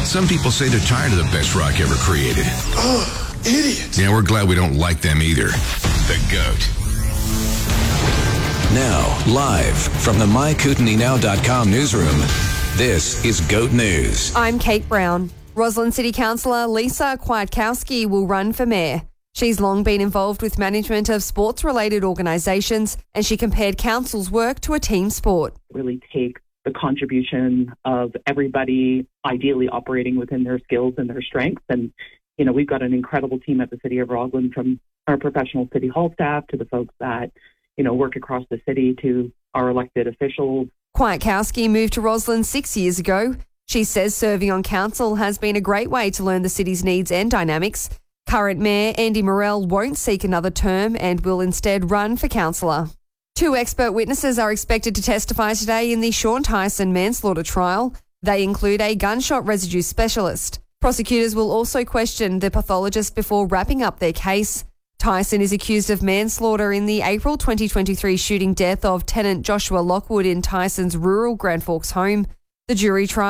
Some people say they're tired of the best rock ever created. Oh, idiot. Yeah, we're glad we don't like them either. The GOAT. Now, live from the MyKootenainow.com newsroom, this is GOAT News. I'm Kate Brown. Roslyn City Councillor Lisa Kwiatkowski will run for mayor. She's long been involved with management of sports-related organisations, and she compared council's work to a team sport. Really take the contribution of everybody ideally operating within their skills and their strengths. And, we've got an incredible team at the City of Roslyn, from our professional City Hall staff to the folks that, work across the city to our elected officials. Kwiatkowski moved to Roslyn 6 years ago. She says serving on council has been a great way to learn the city's needs and dynamics. Current Mayor Andy Morell won't seek another term and will instead run for councillor. 2 expert witnesses are expected to testify today in the Sean Tyson manslaughter trial. They include a gunshot residue specialist. Prosecutors will also question the pathologist before wrapping up their case. Tyson is accused of manslaughter in the April 2023 shooting death of tenant Joshua Lockwood in Tyson's rural Grand Forks home. The jury trial